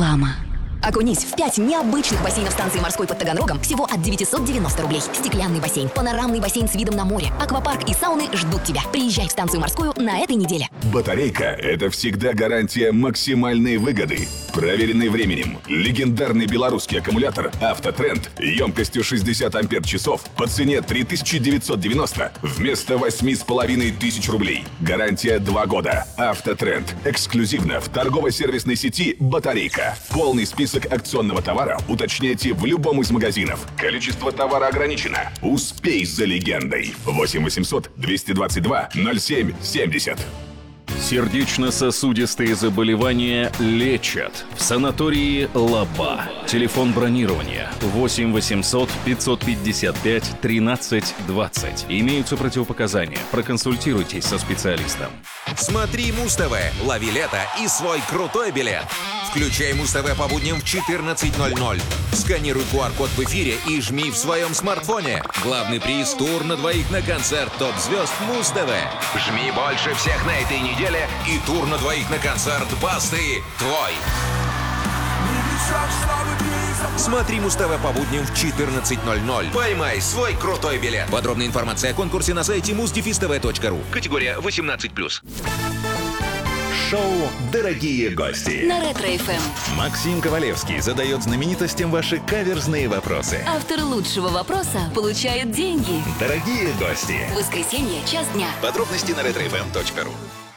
реклама. Окунись в 5 необычных бассейнов станции морской под Таганрогом всего от 990 рублей. Стеклянный бассейн, панорамный бассейн с видом на море, аквапарк и сауны ждут тебя. Приезжай в станцию морскую на этой неделе. Батарейка – это всегда гарантия максимальной выгоды. Проверенный временем. Легендарный белорусский аккумулятор «Автотренд» емкостью 60 ампер-часов по цене 3990 вместо 8500 рублей. Гарантия 2 года. «Автотренд» эксклюзивно в торгово-сервисной сети «Батарейка». Полный список акционного товара уточняйте в любом из магазинов. Количество товара ограничено. Успей за легендой. 8 800 222 07 70. Сердечно-сосудистые заболевания лечат в санатории «Лаба». Телефон бронирования 8 800 555 13 20. Имеются противопоказания. Проконсультируйтесь со специалистом. Смотри Муз-ТВ, лови лето и свой крутой билет. Включай Муз-ТВ по будням в 14:00. Сканируй QR-код в эфире и жми в своем смартфоне. Главный приз — тур на двоих на концерт топ-звезд Муз-ТВ. Жми больше всех на этой неделе, и тур на двоих на концерт Басты твой. Смотри Муз-ТВ по будням в 14:00. Поймай свой крутой билет. Подробная информация о конкурсе на сайте muz-tv.ru. Категория 18+. Шоу «Дорогие гости». На Ретро-ФМ. Максим Ковалевский задает знаменитостям ваши каверзные вопросы. Автор лучшего вопроса получает деньги. Дорогие гости. Воскресенье, час дня. Подробности на retrofm.ru.